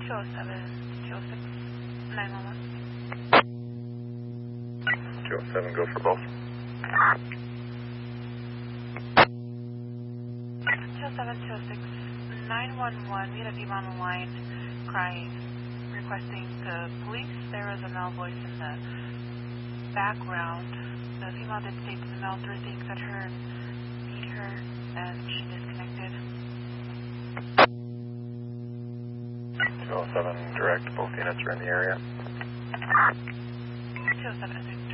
207, go for both. 206, 911, we had a female on the line crying, requesting the police. There was a male voice in the background. The female did state that the male threw things at her and beat her, and she disconnected. 207, direct, both units are in the area. 207,